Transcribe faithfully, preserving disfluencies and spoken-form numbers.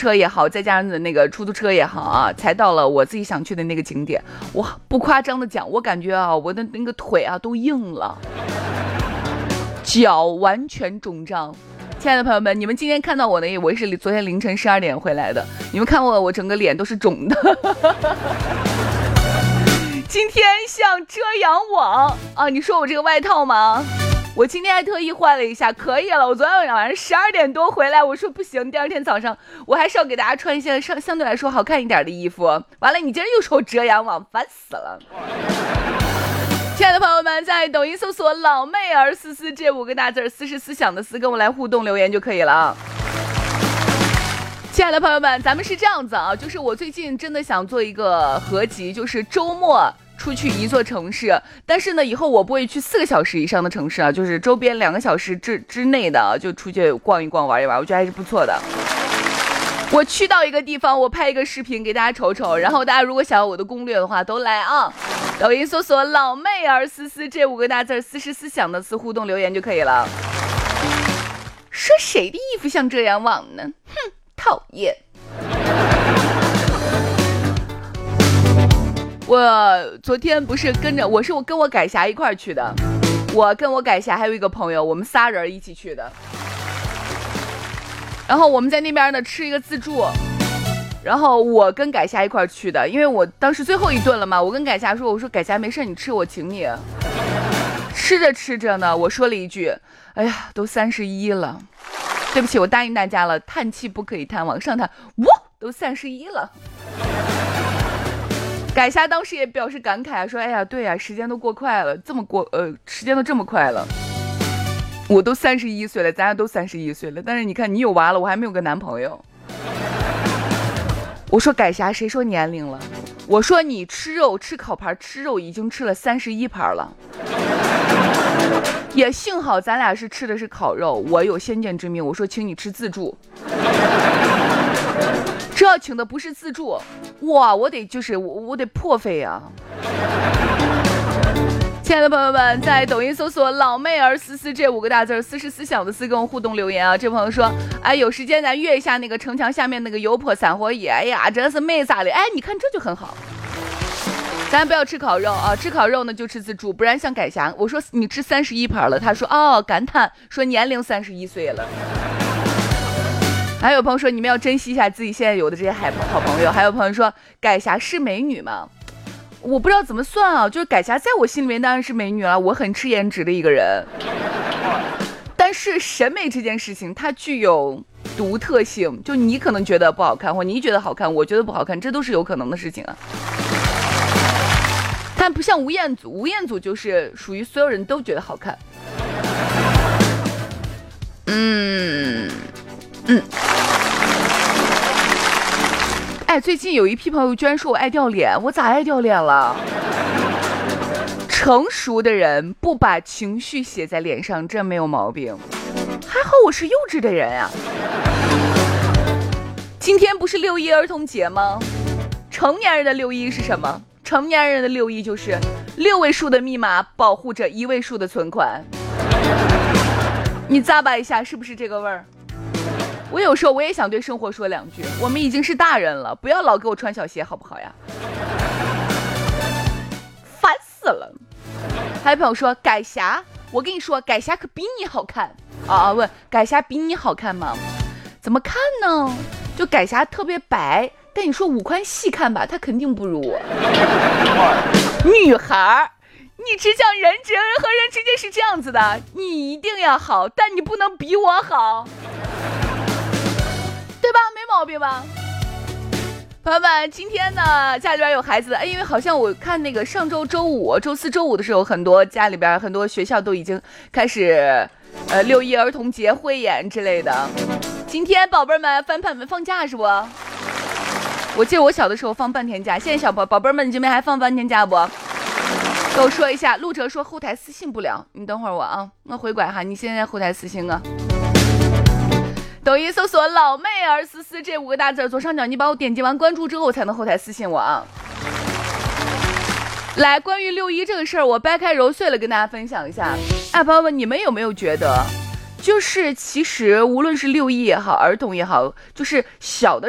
车也好，再加上那个出租车也好啊，才到了我自己想去的那个景点。我不夸张的讲，我感觉啊，我的那个腿啊都硬了，脚完全肿胀。亲爱的朋友们，你们今天看到我呢，我也是昨天凌晨十二点回来的，你们看我，我整个脸都是肿的。今天像遮阳网啊，你说我这个外套吗？我今天还特意换了一下，可以了。我昨天晚上十二点多回来，我说不行，第二天早上我还是要给大家穿一些相相对来说好看一点的衣服。完了，你今儿又说遮阳网，烦死了。亲爱的朋友们，在抖音搜索老妹儿思思这五个大字，思是思想的思，跟我来互动留言就可以了。亲爱的朋友们，咱们是这样子啊，就是我最近真的想做一个合集，就是周末出去一座城市，但是呢，以后我不会去四个小时以上的城市啊，就是周边两个小时之之内的，就出去逛一逛、玩一玩，我觉得还是不错的。我去到一个地方，我拍一个视频给大家瞅瞅，然后大家如果想要我的攻略的话，都来啊！抖音搜索“老妹儿思思”这五个大字，思是思想的思，互动留言就可以了。说谁的衣服像遮阳网呢？哼，讨厌。我昨天不是跟着，我是我跟我改霞一块去的，我跟我改霞还有一个朋友，我们仨人一起去的。然后我们在那边呢吃一个自助，然后我跟改霞一块去的，因为我当时最后一顿了嘛，我跟改霞说，我说改霞没事你吃，我请你。吃着吃着呢，我说了一句，哎呀，都三十一了，对不起，我答应大家了，叹气不可以叹，往上叹，哇，都三十一了。改霞当时也表示感慨啊，说，哎呀，对呀、啊，时间都过快了，这么过，呃，时间都这么快了。我都三十一岁了，咱俩都三十一岁了，但是你看你有娃了，我还没有个男朋友。我说改霞，谁说年龄了？我说你吃肉吃烤盘吃肉已经吃了三十一盘了。也幸好咱俩是吃的是烤肉，我有先见之明，我说请你吃自助。这要请的不是自助，哇，我得就是我我得破费啊。亲爱的朋友们，在抖音搜索老妹儿思思这五个大字，思是思想的思，跟我互动留言啊。这朋友说，哎，有时间咱约一下那个城墙下面那个油泼散伙野，哎呀，真是美咋的？哎，你看这就很好。咱不要吃烤肉啊，吃烤肉呢就吃自助，不然像改霞，我说你吃三十一盘了，他说哦，感叹说年龄三十一岁了。还有朋友说你们要珍惜一下自己现在有的这些好朋友。还有朋友说改霞是美女吗？我不知道怎么算啊，就是改霞在我心里面当然是美女了，我很吃颜值的一个人。但是审美这件事情它具有独特性，就你可能觉得不好看，或你觉得好看，我觉得不好看，这都是有可能的事情啊。但不像吴彦祖，吴彦祖就是属于所有人都觉得好看。嗯嗯。哎，最近有一批朋友居然说我爱掉脸，我咋爱掉脸了？成熟的人不把情绪写在脸上，真没有毛病。还好我是幼稚的人呀、啊。今天不是六一儿童节吗？成年人的六一是什么？成年人的六一就是六位数的密码保护着一位数的存款。你咂巴一下，是不是这个味儿？我有时候我也想对生活说两句，我们已经是大人了，不要老给我穿小鞋好不好呀？烦死了。还有朋友说改霞，我跟你说改霞可比你好看啊！问改霞比你好看吗？怎么看呢？就改霞特别白，但你说五官细看吧，她肯定不如我。女孩你只讲人人和人之间是这样子的，你一定要好，但你不能比我好，对吧？没毛病吧？朋友们，今天呢家里边有孩子，哎，因为好像我看那个上周周五周四周五的时候，很多家里边很多学校都已经开始呃六一儿童节汇演之类的。今天宝贝们翻盘们放假是不？我记得我小的时候放半天假，现在小宝宝贝们你这边还放半天假不？给我说一下。陆哲说后台私信不了，你等会儿我啊，那回拐哈，你现在后台私信啊。抖音搜索老妹儿思思这五个大字，左上角你把我点击完关注之后才能后台私信我啊。来，关于六一这个事儿，我掰开揉碎了跟大家分享一下。哎，朋友们，你们有没有觉得，就是其实无论是六一也好，儿童也好，就是小的